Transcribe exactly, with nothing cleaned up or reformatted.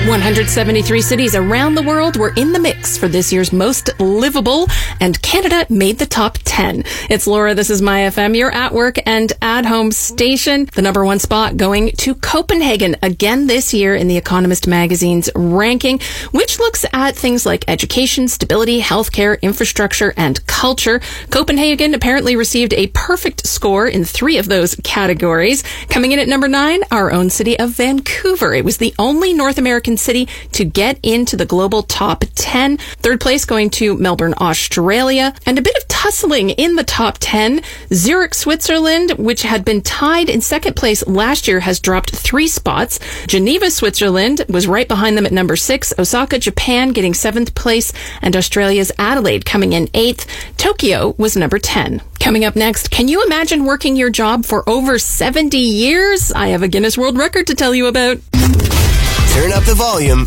one hundred seventy-three cities around the world were in the mix for this year's Most Livable, and Canada made the top ten. It's Laura, this is My F M, your at work and at home station. The number one spot going to Copenhagen again this year in The Economist magazine's ranking, which looks at things like education, stability, healthcare, infrastructure, and culture. Copenhagen apparently received a perfect score in three of those categories. Coming in at number nine, our own city of Vancouver. It was the only North American city to get into the global top ten. Third place going to Melbourne, Australia. And a bit of tussling in the top ten. Zurich, Switzerland, which had been tied in second place last year, has dropped three spots. Geneva, Switzerland was right behind them at number six. Osaka, Japan getting seventh place, and Australia's Adelaide coming in eighth. Tokyo was number ten. Coming up next, can you imagine working your job for over seventy years? I have a Guinness World Record to tell you about. Turn up the volume.